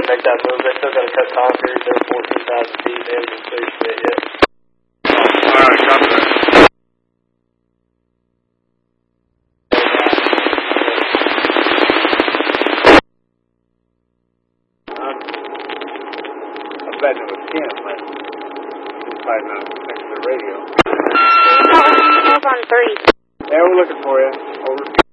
make that move. They still got to cut concrete. They're 14,000 feet. They haven't cleared shit yet. Alright, copy that. I'm betting it was him, but he's fighting out next to the radio. Hold on 3. Yeah, we're looking for you. Over.